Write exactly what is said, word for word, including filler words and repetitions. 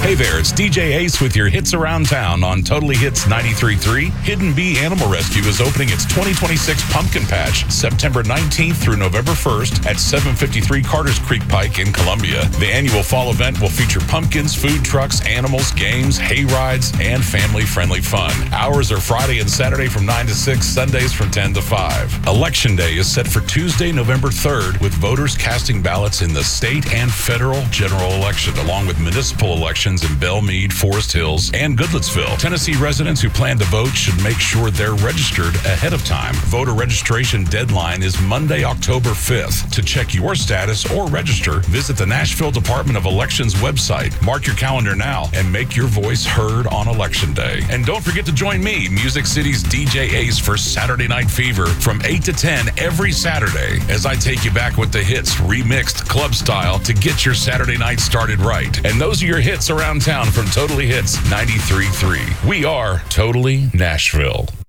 Hey there, it's D J Ace with your hits around town on Totally Hits ninety-three point three. Hidden Bee Animal Rescue is opening its twenty twenty-six Pumpkin Patch September nineteenth through November first at seven fifty-three Carters Creek Pike in Columbia. The annual fall event will feature pumpkins, food trucks, animals, games, hay rides, and family-friendly fun. Hours are Friday and Saturday from nine to six, Sundays from ten to five. Election Day is set for Tuesday, November third, with voters casting ballots in the state and federal general election, along with municipal elections in Belle Meade, Forest Hills, and Goodlettsville. Tennessee residents who plan to vote should make sure they're registered ahead of time. Voter registration deadline is Monday, October fifth. To check your status or register, visit the Nashville Department of Elections website. Mark your calendar now and make your voice heard on Election Day. And don't forget to join me, Music City's D J Ace, for Saturday Night Fever from eight to ten every Saturday as I take you back with the hits remixed club style to get your Saturday night started right. And those are your hits around town from Totally Hits ninety-three point three. We are Totally Nashville.